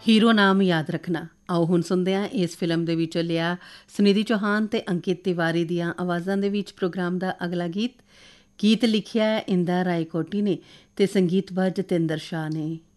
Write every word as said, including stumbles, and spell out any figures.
Hero ਨਾਮ ਯਾਦ ਰੱਖਣਾ। ਆਓ ਹੁਣ ਸੁਣਦੇ ਹਾਂ ਇਸ ਫਿਲਮ ਦੇ ਵਿੱਚੋਂ ਲਿਆ ਸੁਨਿਧੀ ਚੌਹਾਨ ਅਤੇ ਅੰਕਿਤ ਤਿਵਾਰੀ ਦੀਆਂ ਆਵਾਜ਼ਾਂ ਦੇ ਵਿੱਚ ਪ੍ਰੋਗਰਾਮ ਦਾ ਅਗਲਾ ਗੀਤ। ਗੀਤ ਲਿਖਿਆ ਇੰਦਾ ਰਾਏ ਕੋਟੀ ਨੇ ਅਤੇ ਸੰਗੀਤਬੱਧ ਜਤਿੰਦਰ ਸ਼ਾਹ ਨੇ।